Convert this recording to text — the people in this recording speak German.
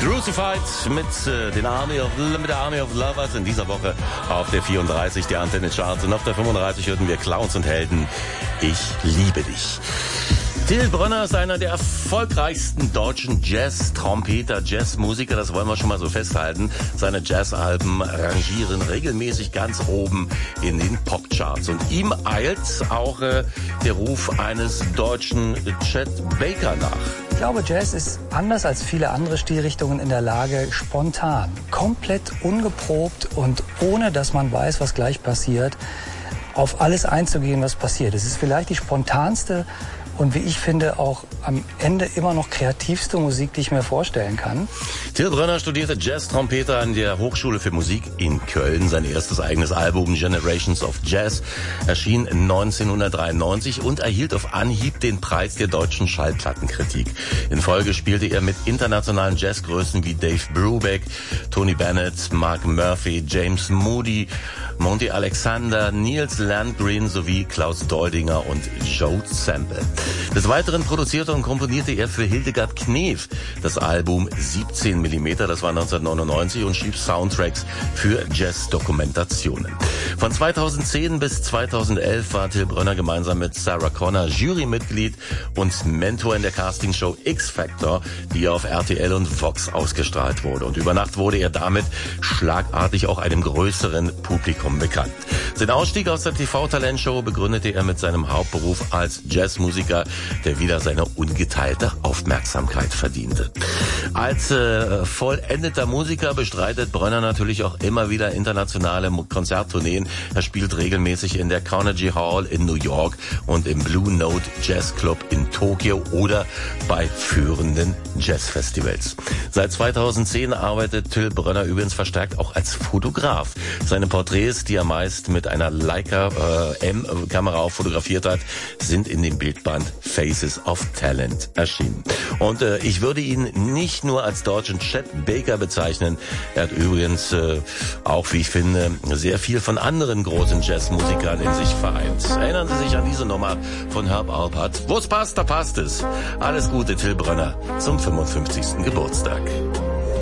Crucified mit der Army of Lovers in dieser Woche auf der 34 der Antenne Charts und auf der 35 hörten wir Clowns und Helden. Ich liebe dich. Till Brönner ist einer der erfolgreichsten deutschen Jazz-Trompeter, Jazzmusiker, das wollen wir schon mal so festhalten. Seine Jazzalben rangieren regelmäßig ganz oben in den Popcharts. Und ihm eilt auch der Ruf eines deutschen Chet Baker nach. Ich glaube, Jazz ist anders als viele andere Stilrichtungen in der Lage, spontan, komplett ungeprobt und ohne, dass man weiß, was gleich passiert, auf alles einzugehen, was passiert. Es ist vielleicht die spontanste und wie ich finde auch am Ende immer noch kreativste Musik, die ich mir vorstellen kann. Till Brönner studierte Jazz-Trompeter an der Hochschule für Musik in Köln. Sein erstes eigenes Album Generations of Jazz erschien 1993 und erhielt auf Anhieb den Preis der deutschen Schallplattenkritik. In Folge spielte er mit internationalen Jazzgrößen wie Dave Brubeck, Tony Bennett, Mark Murphy, James Moody, Monty Alexander, Niels Landgren sowie Klaus Doldinger und Joe Sample. Des Weiteren produzierte und komponierte er für Hildegard Knef das Album 17 mm, das war 1999, und schrieb Soundtracks für Jazz-Dokumentationen. Von 2010 bis 2011 war Till Brönner gemeinsam mit Sarah Connor Jurymitglied und Mentor in der Castingshow X Factor, die auf RTL und Vox ausgestrahlt wurde. Und über Nacht wurde er damit schlagartig auch einem größeren Publikum bekannt. Sein Ausstieg aus der TV-Talentshow begründete er mit seinem Hauptberuf als Jazzmusiker, der wieder seine ungeteilte Aufmerksamkeit verdiente. Als vollendeter Musiker bestreitet Brönner natürlich auch immer wieder internationale Konzerttourneen. Er spielt regelmäßig in der Carnegie Hall in New York und im Blue Note Jazz Club in Tokio oder bei führenden Jazzfestivals. Seit 2010 arbeitet Till Brönner übrigens verstärkt auch als Fotograf. Seine Porträts, die er meist mit einer Leica M-Kamera fotografiert hat, sind in dem Bildband Faces of Talent erschienen. Und ich würde ihn nicht nur als deutschen Chet Baker bezeichnen. Er hat übrigens auch, wie ich finde, sehr viel von anderen großen Jazzmusikern in sich vereint. Erinnern Sie sich an diese Nummer von Herb Alpert? Wo es passt, da passt es. Alles Gute, Till Brönner, zum 55. Geburtstag.